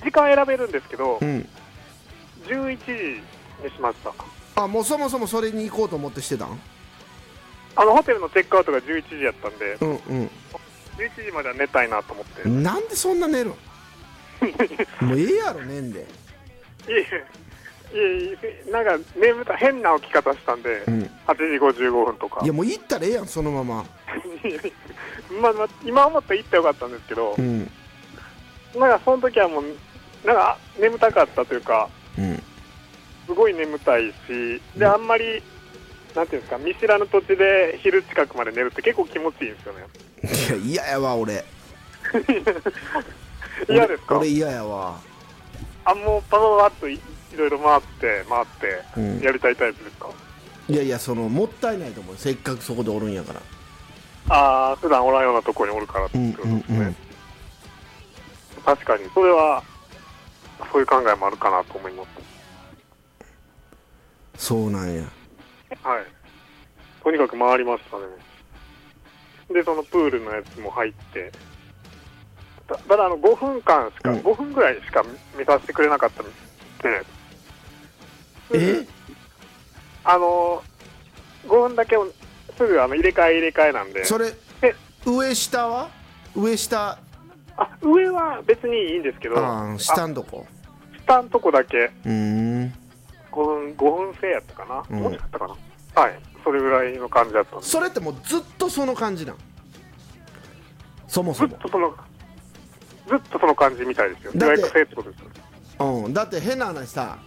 時間選べるんですけど、 うん。 11時にしました。 あ、もうそもそもそれに行こうと思ってしてたん？ ホテルのチェックアウトが11時やったんで、 うん 11時までは寝たいなと思って。 うん。なんでそんな寝るん？もうええやろ、寝んで。 いえ、なんか眠た変な起き方したんで、 うん。 8時55分とか。 いや、もう行ったらええやん、そのまま。 まあ、今思ったら行ってよかったんですけど、 うん。 なんかその時はもう、なんか眠たかったというか、 うん。 すごい眠たいし、で、あんまり、なんていうんですか、見知らぬ土地で昼近くまで寝るって結構気持ちいいんですよね。 いや、嫌やわ、俺。 嫌ですか？ 俺嫌やわ。 もうパパパッといろいろ回ってうん。 やりたいタイプですか？ いやいや、もったいないと思う。せっかくそこでおるんやから。 普段おらんようなところにおるからってことですね。 うんうんうん。 確かに、それは、そういう考えもあるかなと思います。 そうなんや。 はい。とにかく回りましたね。で、そのプールのやつも入って、ただ5分間しか、 うん 5分ぐらいしか見させてくれなかったんで、5分だけすぐ入れ替えなんで、 それ、上下は上下、 上は別にいいんですけど、 下んとこ。 下んとこだけ 5 5分制やったかな、 うんもうちょっとかな、はい、それぐらいの感じだったんで。 それってもうずっとその感じなん？そもそも。 ずっとその感じみたいですよ。予だって約制ってことですよ。 うん。だって変な話さ、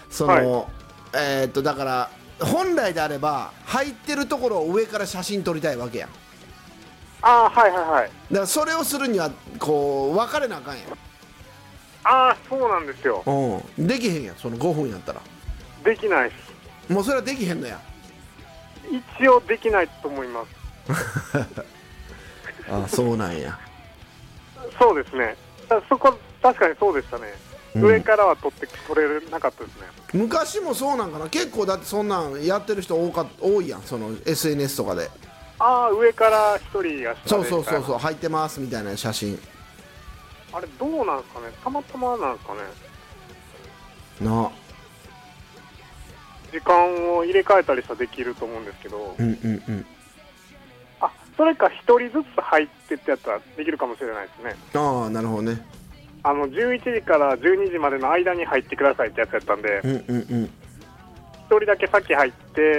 だから本来であれば入ってるところを上から写真撮りたいわけやん。 はいはいはい。 だからそれをするにはこう分かれなあかんやん。 そうなんですよ。 できへんやん、その5分やったら。 できないです。 もうそれはできへんのや。 一応できないと思います。 そうなんや。 そうですね。そこ、確かにそうでしたね。上からは取れなかったですね。 昔もそうなんかな。結構だってそんなんやってる人多いやん、その SNS とかで。 上から一人が下でそう入ってますみたいな写真。 あれどうなんですかね、たまたまなんですかね。 な。 時間を入れ替えたりしたらできると思うんですけど、それか一人ずつ入ってってやったらできるかもしれないですね。 なるほどね。 11時から12時までの間に入ってくださいってやつやったんで、一人だけ先入って、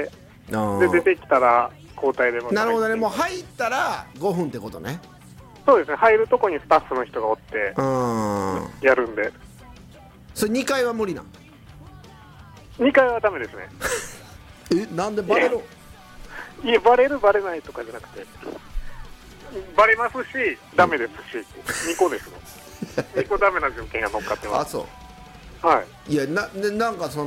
で出てきたら交代でも。 なるほどね。もう入ったら5分ってことね。 そうですね、入るとこにスタッフの人がおってやるんで。 それ2階は無理なん ？2階はダメですね。 なんでバレる？ いや、バレるバレないとかじゃなくて、バレますしダメですし、2個ですね。2個ダメな条件が乗っかってます。 そう。 はい。 いや、なんか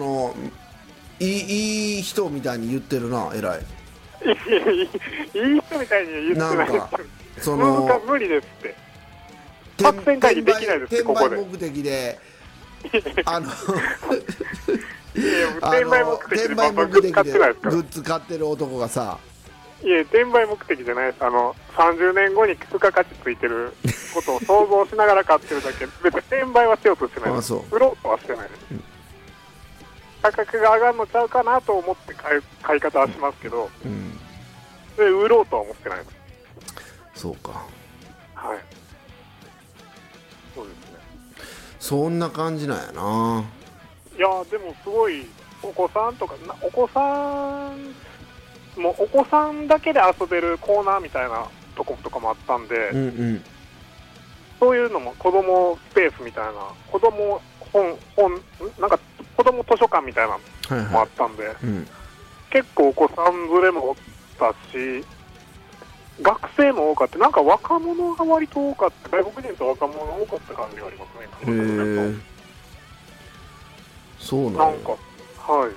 いい人みたいに言ってるな、偉い。 いい人みたいに言ってないですよ。無理ですって。作戦会議できないですって、ここで。 転売目的で転売目的でグッズ買ってる男がさ。 いえ、転売目的じゃないです。30年後に付加価値ついてることを想像しながら買ってるだけ。別に転売はしようとしてないです。売ろうとはしてないです。価格が上がるのちゃうかなと思って買い方はしますけど、売ろうとは思ってないです。 そうか。 はい。そうですね。 そんな感じなんやな。 いやでもすごい、お子さんだけで遊べるコーナーみたいなとことかもあったんで、そういうのも子供スペースみたいな、子供なんか子供図書館みたいなのもあったんで、結構お子さん連れもおったし、学生も多かった。なんか若者が割と多かった。外国人と若者が多かった感じがありますね。 へえ。そうなんなんか、はい。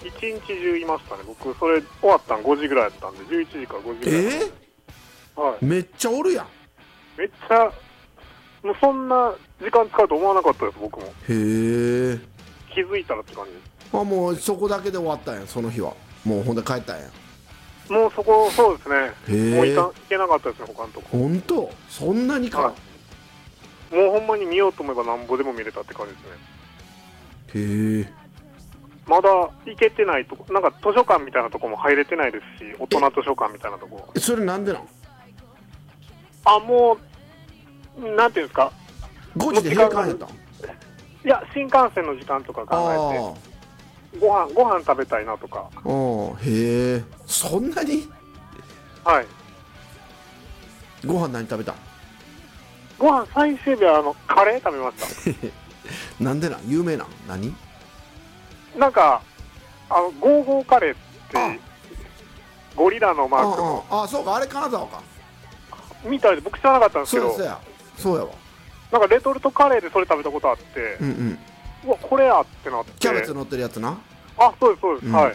一日中いましたね。僕、それ終わったん5時ぐらいやったんで、11時から5時ぐらい。はい。 めっちゃおるやん。 めっちゃ、もうそんな時間使うと思わなかったです、僕も。 へえ。 気づいたらって感じです。 もうそこだけで終わったんや、その日は。もうほんで帰ったんや。 もうそこ、そうですね。もう行けなかったですね、他のとこ。 ほんと？そんなにか。 もうほんまに見ようと思えばなんぼでも見れたって感じですね。 へえ。 まだ行けてないとこ、なんか図書館みたいなとこも入れてないですし、大人図書館みたいなとこ。 それなんでなん？ もうなんていうんですか、 5時で閉館やったん？ いや、新幹線の時間とか考えて、ご飯食べたいなとか。 へえ、そんなに？ はい。 ご飯何食べたん？ ご飯最終日はカレー食べました。なんでなん？有名なん？何？ なんかゴーゴーカレーってゴリラのマークの、 そうか、あれ金沢かみたいで、僕知らなかったんですけど、 そうやわ。 なんかレトルトカレーでそれ食べたことあって、うわこれやってなって。 キャベツ乗ってるやつな。 そうですそうです、はい。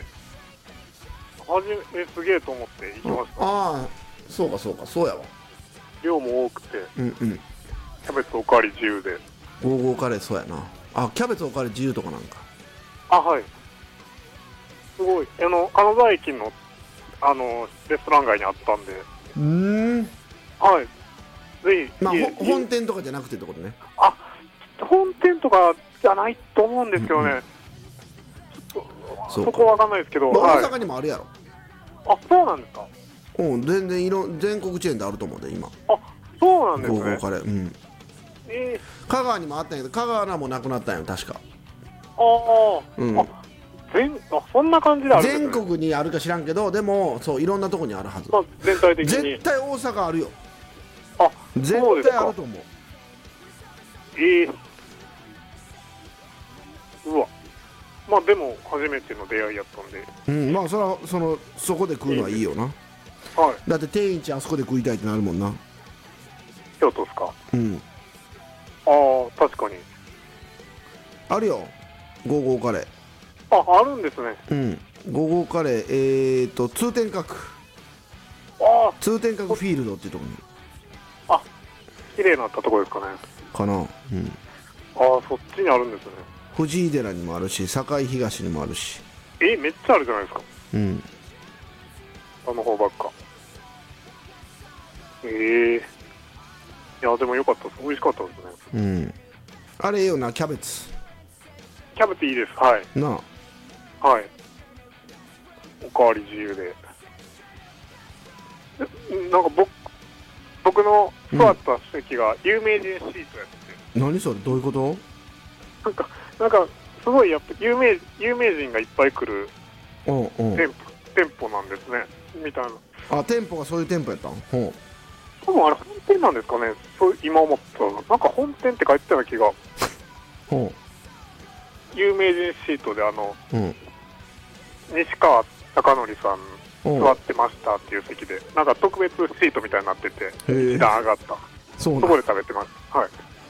すげえと思って行きました。 そうかそうか、そうやわ。 量も多くて、キャベツおかわり自由で。 ゴーゴーカレー、そうやな。キャベツおかわり自由とかなんか。 はい。すごい金沢駅のレストラン街にあったんで。はい。ぜひ。 本店とかじゃなくてってことね。 本店とかじゃないと思うんですけどね。そこはわかんないですけど。 大阪にもあるやろ。 そうなんですか。 全然全国チェーンであると思うで今。 そうなんですね。 ゴーゴーカレー。香川にもあったんやけど、香川はもうなくなったんよ確か。 そんな感じであるんですね。 全国にあるか知らんけど、でもそういろんなとこにあるはず。 全体的に絶対大阪あるよ。絶対あると思う。 うわ。まあでも初めての出会いやったんで。 まあそこで食うのはいいよな。だって天一あそこで食いたいってなるもんな。 京都ですか？確かにあるよ、ゴーゴーカレー。 あるんですね。 ゴーゴーカレー、通天閣。通天閣フィールドっていうところに。 綺麗になったとこですかね。 かな。 そっちにあるんですね。 藤井寺にもあるし、堺東にもあるし。 めっちゃあるじゃないですか。あの方ばっか。いやでも良かったです。美味しかったですね。 あれよな、キャベツ。 キャベツいいです。はいなあ。はい。おかわり自由で。なんか僕の座った席が有名人シートやって。 何それ、どういうこと？ なんかすごいやっぱ有名人がいっぱい来る店舗なんですね。みたいな。 店舗がそういう店舗やったん？ 多分あれ本店なんですかね。今思ったらなんか本店って書いてたような気が。有名人シートで西川貴教さん座ってましたっていう席で、なんか特別シートみたいになってて、一段上がった。そこで食べてます。はい。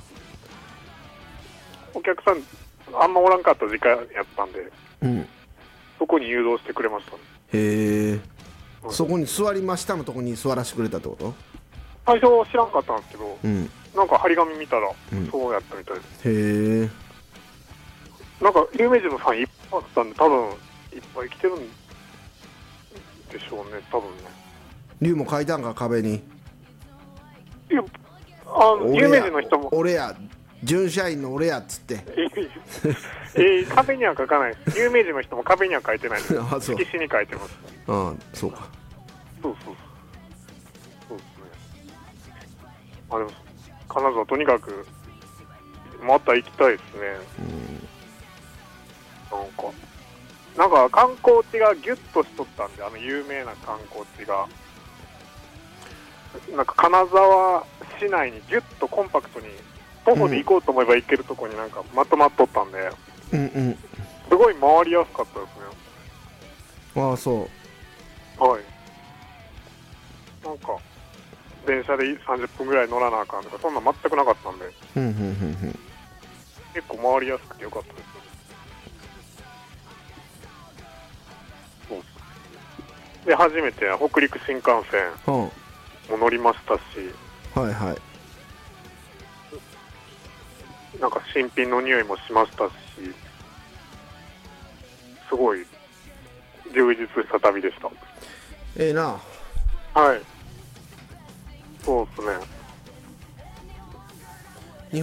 お客さんあんまおらんかった時間やったんで、そこに誘導してくれましたね。 へえ。そこに座りましたのとこに座らせてくれたってこと？ 最初は知らんかったんですけど、なんか張り紙見たらそうやったみたいです。 へえ。 なんか有名人のファンいっぱいあったんで、多分いっぱい来てるんでしょうね、多分ね。 龍も書いたんか、壁に。 いや、有名人の人も。 俺や、準社員の俺やっつって。 壁には書かないです。有名人の人も壁には書いてないです。色紙に書いてます。 そうか。 そうですね。でも金沢とにかくまた行きたいですね。なんか観光地がギュッとしとったんで、有名な観光地がなんか金沢市内にギュッとコンパクトに徒歩で行こうと思えば行けるとこになんかまとまっとったんで、すごい回りやすかったですね。 そう。 はい。なんか電車で30分ぐらい乗らなあかんとかそんな全くなかったんで、結構回りやすくてよかったですね。で初めて北陸新幹線も乗りましたし、なんか新品の匂いもしましたし、すごい充実した旅でした。 な。 はい。そうですね。